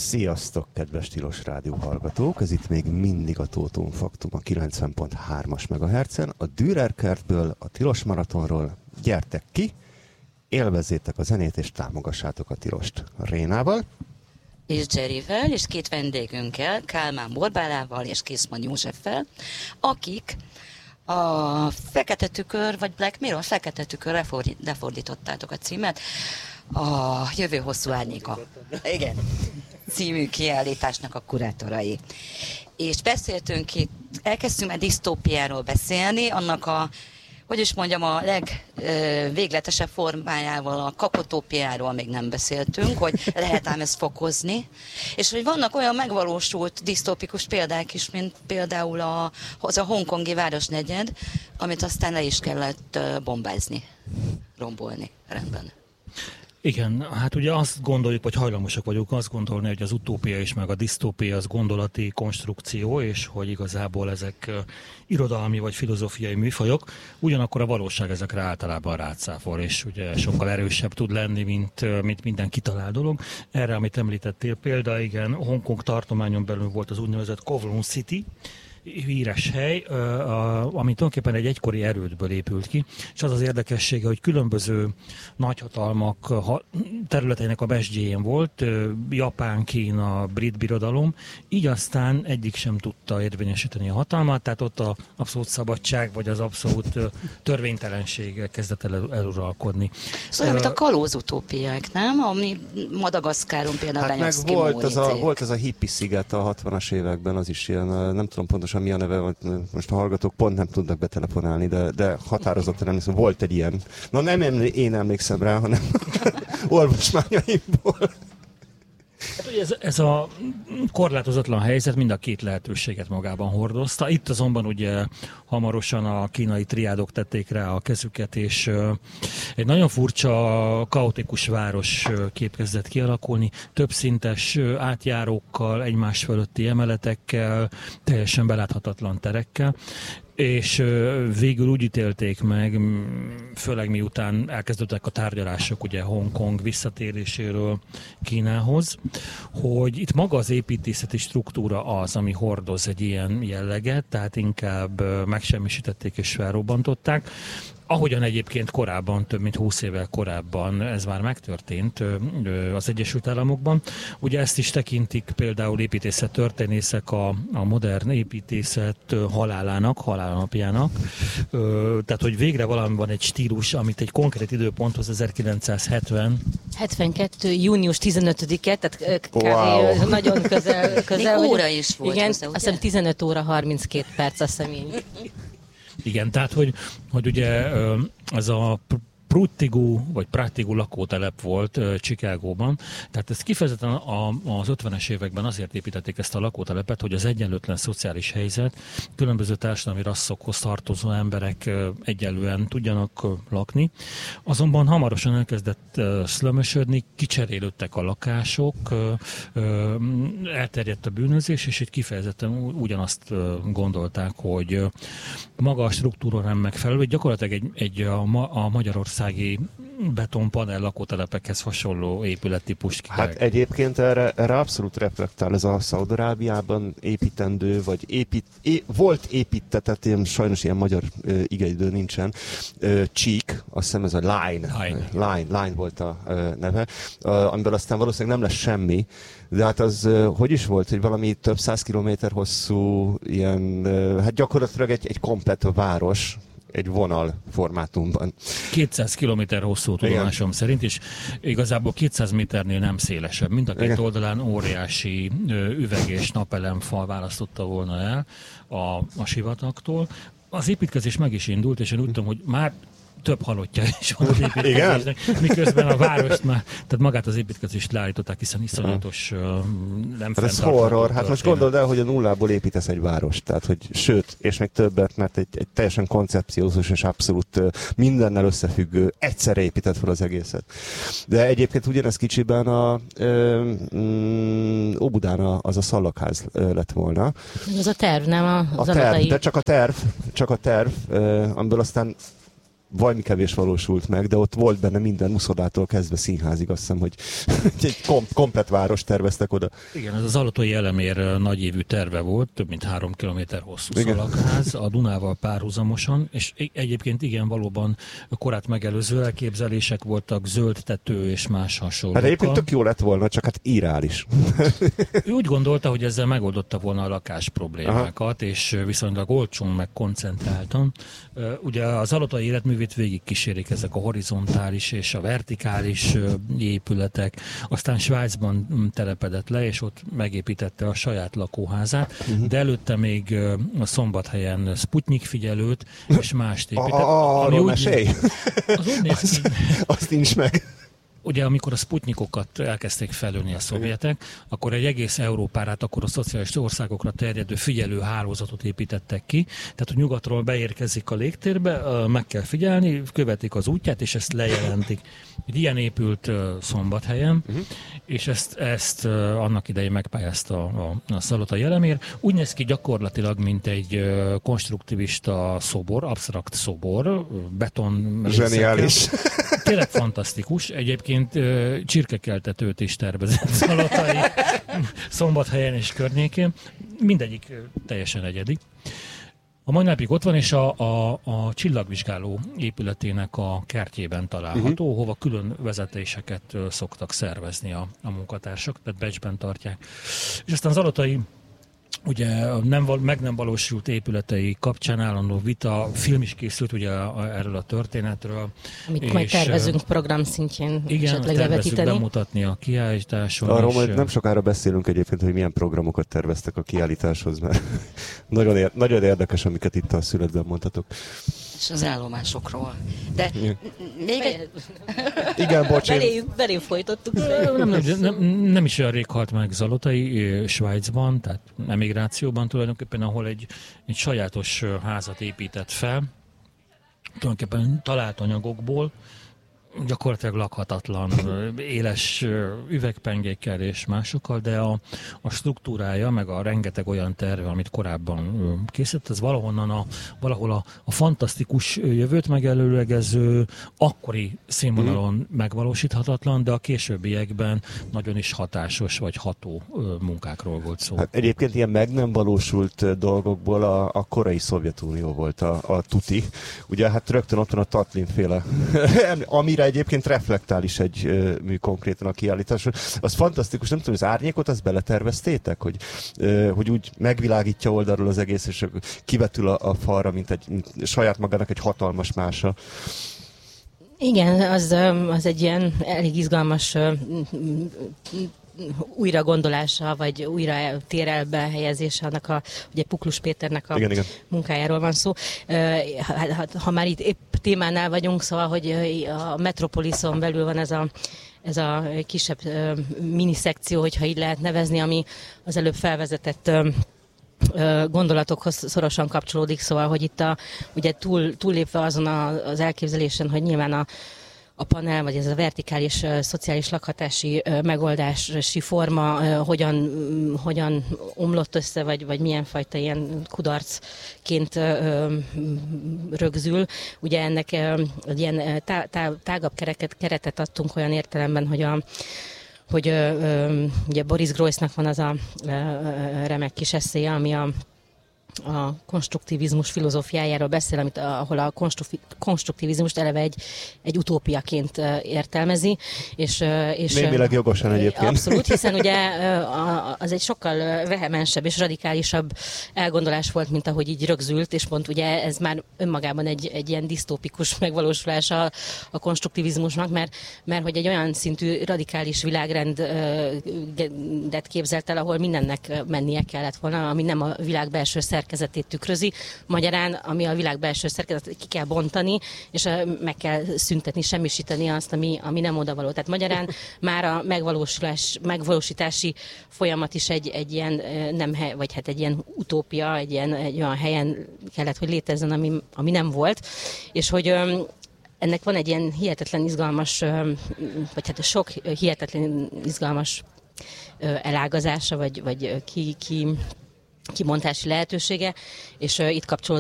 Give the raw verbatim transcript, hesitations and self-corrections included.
Sziasztok, kedves Tilos Rádió hallgatók! Ez itt még mindig a Tóton Faktum a kilencven pont hármas megahertzen. A Dürer kertből, a Tilos maratonról gyertek ki, élvezzétek a zenét és támogassátok a Tilost. Rénával és Jerryvel, és két vendégünkkel, Kálmán Borbálával és Készman Józseffel, akik a Fekete Tükör, vagy Black Mirror, Fekete Tükör, lefordítottátok a címet, a Jövő hosszú árnyéka. Igen. Című kiállításnak a kurátorai. És beszéltünk itt, elkezdtünk már disztópiáról beszélni, annak a, hogy is mondjam, a legvégletesebb formájával, a kapotópiáról még nem beszéltünk, hogy lehet ám ezt fokozni, és hogy vannak olyan megvalósult disztópikus példák is, mint például a, az a hongkongi városnegyed, amit aztán le is kellett bombázni, rombolni. Rendben. Igen, hát ugye azt gondoljuk, vagy hajlamosak vagyunk azt gondolni, hogy az utópia és meg a disztópia az gondolati konstrukció, és hogy igazából ezek irodalmi vagy filozófiai műfajok, ugyanakkor a valóság ezekre általában rátszáfol, és ugye sokkal erősebb tud lenni, mint, mint minden kitalált dolog. Erre, amit említettél példa, igen, Hongkong tartományon belül volt az úgynevezett Kowloon City, híres hely, ami tulajdonképpen egy egykori erődből épült ki, és az az érdekessége, hogy különböző nagyhatalmak területeinek a mesdjéjén volt, Japán, Kína, brit birodalom, így aztán egyik sem tudta érvényesíteni a hatalmat, tehát ott az abszolút szabadság, vagy az abszolút törvénytelenség kezdett el eluralkodni. Szóval, mint a kalóz utópiák, nem? Ami Madagaszkáron például hát meg volt az, a, volt az a hippi sziget a hatvanas években, az is ilyen, nem tudom pontosan mi a neve, most a hallgatók pont nem tudnak betelefonálni, de, de határozottan emlékszem, volt egy ilyen. Na nem én emlékszem rá, hanem olvasmányaimból. Hát, ugye ez, ez a korlátozatlan helyzet mind a két lehetőséget magában hordozta. Itt azonban ugye hamarosan a kínai triádok tették rá a kezüket, és uh, egy nagyon furcsa, kaotikus város uh, kép kezdett kialakulni, többszintes uh, átjárókkal, egymás fölötti emeletekkel, teljesen beláthatatlan terekkel, és végül úgy ítélték meg, főleg miután elkezdődtek a tárgyalások ugye Hongkong visszatéréséről Kínához, hogy itt maga az építészeti struktúra az, ami hordoz egy ilyen jelleget, tehát inkább megsemmisítették és felrobbantották. Ahogyan egyébként korábban, több mint húsz évvel korábban ez már megtörtént az Egyesült Államokban. Ugye ezt is tekintik például építészet történészek a, a modern építészet halálának, halálnapjának. Tehát, hogy végre valami van egy stílus, amit egy konkrét időponthoz ezerkilencszázhetven hetvenkettő június tizenötödike, tehát wow. Nagyon közel. közel még óra is volt. Igen, hozzá, azt hiszem tizenöt óra harminckét perc, azt hiszem így. Igen, tehát, hogy, hogy ugye ez a Prutigu, vagy Pratigu lakótelep volt uh, Chicagóban. Tehát ezt kifejezetten a, az ötvenes években azért építették ezt a lakótelepet, hogy az egyenlőtlen szociális helyzet, különböző társadalmi rasszokhoz tartozó emberek uh, egyenlően tudjanak uh, lakni. Azonban hamarosan elkezdett uh, szlömösödni, kicserélődtek a lakások, uh, uh, elterjedt a bűnözés, és itt kifejezetten ugyanazt uh, gondolták, hogy uh, maga a struktúra nem megfelelő, gyakorlatilag egy, egy a, a Magyarország betonpanel lakótelepekhez hasonló épülettípust ki. Hát egyébként erre, erre abszolút reflektál ez a Szaúd-Arábiában építendő, vagy épít, é, volt építetett, ilyen, sajnos ilyen magyar ö, igeidő nincsen, ö, Csík, azt hiszem ez a Line, Line, Line, Line volt a ö, neve, ö, amiből aztán valószínűleg nem lesz semmi, de hát az, ö, hogy is volt, hogy valami több száz kilométer hosszú, ilyen, ö, hát gyakorlatilag egy, egy komplett város, egy vonal formátumban. kétszáz kilométer hosszú tudomásom igen. szerint, és igazából kétszáz méternél nem szélesebb. Mind a két igen. oldalán óriási üveg- és napelemfal választotta volna el a, a sivatagtól. Az építkezés meg is indult, és én úgy tudom, hogy már több halottja is van az építkezésnek, miközben a várost már, tehát magát az építkezést leállították, hiszen iszonyatos uh, nem hát ez horror, hát most gondold el, hogy a nullából építesz egy várost, tehát hogy sőt, és még többet, mert egy, egy teljesen koncepciózus és abszolút uh, mindennel összefüggő, egyszerre épített fel az egészet. De egyébként ugyanez kicsiben a uh, um, Óbudán az a szallagház uh, lett volna. Az a terv, nem a, az a terv, de csak a terv, csak a terv, uh, amiből aztán valami kevés valósult meg, de ott volt benne minden uszodától kezdve színházig, azt hiszem, hogy egy kom- komplet város terveztek oda. Igen, ez az Alatai Elemér nagyévű terve volt, több mint három kilométer hosszú Igen. szalagház, a Dunával párhuzamosan, és egyébként igen, valóban korát megelőző elképzelések voltak, zöld tető és más hasonlókkal. Hát egyébként tök jó lett volna, csak hát irreális. Ő úgy gondolta, hogy ezzel megoldotta volna a lakás problémákat, Aha. és viszonylag olcsón meg koncentráltan. Ugye az Alatai életművét végig kísérik ezek a horizontális és a vertikális épületek. Aztán Svájcban telepedett le, és ott megépítette a saját lakóházát, uh-huh. de előtte még a Szombathelyen Sputnik figyelőt és mást épített. Arról mesélj! Az úgy néz ki. Azt nincs meg. Ugye amikor a Sputnikokat elkezdték felölni a szovjetek, akkor egy egész Európára, akkor a szociális országokra terjedő figyelő hálózatot építettek ki. Tehát, hogy nyugatról beérkezik a légtérbe, meg kell figyelni, követik az útját, és ezt lejelentik. Ilyen épült Szombathelyen, uh-huh. és ezt, ezt annak idején megpályázta a, a Szalatai Elemér. Úgy néz ki gyakorlatilag, mint egy konstruktivista szobor, absztrakt szobor, beton. Zseniális. Tényleg fantasztikus. Egyébként csirkekeltetőt is tervezett Szalatai, Szombathelyen és környékén. Mindegyik teljesen egyedi. A mai napig ott van, és a, a, a csillagvizsgáló épületének a kertjében található, uh-huh. hova külön vezetéseket szoktak szervezni a, a munkatársak, tehát becsben tartják. És aztán az Alatai ugye nem, meg nem valósult épületei kapcsán állandó vita, film is készült ugye erről a történetről. Amit és majd tervezünk program szintjén igen, esetleg tervezünk levetíteni. Bemutatni a kiállításon. Arról majd nem sokára beszélünk egyébként, hogy milyen programokat terveztek a kiállításhoz, mert nagyon, ér- nagyon érdekes, amiket itt a szünetben mondhatok. És az állomásokról. De Igen. még egy... Igen, bocs. Belé, belé folytottuk. Nem, nem, nem, nem is olyan rég halt meg Zalotai, Svájcban, tehát emigrációban tulajdonképpen, ahol egy, egy sajátos házat épített fel, tulajdonképpen talált anyagokból, gyakorlatilag lakhatatlan, éles üvegpengékkel és másokkal, de a, a struktúrája, meg a rengeteg olyan terve, amit korábban készített, ez valahonnan a, valahol a, a fantasztikus jövőt megelőlegező, akkori színvonalon mm. megvalósíthatatlan, de a későbbiekben nagyon is hatásos vagy ható munkákról volt szó. Hát egyébként ilyen meg nem valósult dolgokból a, a korai Szovjetunió volt a, a tuti. Ugye hát rögtön ott van a Tatlin féle, amire egyébként reflektál is egy ö, mű konkrétan a kiállításon. Az fantasztikus, nem tudom, az árnyékot azt beleterveztétek, hogy, ö, hogy úgy megvilágítja oldalról az egész, és kivetül a, a falra, mint egy mint saját magának egy hatalmas mása. Igen, az, az egy ilyen elég izgalmas újra gondolása, vagy újra térelbe helyezése annak a, ugye Puklus Péternek a igen, igen. munkájáról van szó. Ha, ha már itt épp témánál vagyunk, szóval, hogy a Metropolison belül van ez a ez a kisebb miniszekció, hogyha így lehet nevezni, ami az előbb felvezetett gondolatokhoz szorosan kapcsolódik, szóval, hogy itt a, ugye túl, túllépve azon a, az elképzelésen, hogy nyilván a a panel, vagy ez a vertikális uh, szociális lakhatási uh, megoldási forma uh, hogyan, um, hogyan omlott össze, vagy, vagy milyen fajta ilyen kudarcként uh, rögzül. Ugye ennek uh, egy ilyen tá, tá, tágabb kereket, keretet adtunk olyan értelemben, hogy a hogy uh, ugye Boris Groysnak van az a uh, remek kis eszéje, ami a a konstruktivizmus filozófiájáról beszél, amit, ahol a konstruktivizmust eleve egy, egy utópiaként értelmezi. És, és némileg jogosan egyébként. Abszolút, hiszen ugye az egy sokkal vehemensebb és radikálisabb elgondolás volt, mint ahogy így rögzült, és pont ugye ez már önmagában egy, egy ilyen disztópikus megvalósulása a, a konstruktivizmusnak, mert, mert hogy egy olyan szintű radikális világrendet képzelt el, ahol mindennek mennie kellett volna, ami nem a világ belső szerkezetét tükrözi. Magyarán, ami a világ belső szerkezetét ki kell bontani, és meg kell szüntetni, semmisíteni azt, ami, ami nem odavaló. Tehát magyarán már a megvalósulás, megvalósítási folyamat is egy, egy ilyen nem hely, vagy hát egy ilyen utópia, egy, ilyen, egy olyan helyen kellett, hogy létezzen, ami, ami nem volt. És hogy ennek van egy ilyen hihetetlen izgalmas, vagy hát sok hihetetlen izgalmas elágazása, vagy, vagy ki, ki, kimontási lehetősége, és itt kapcsolódik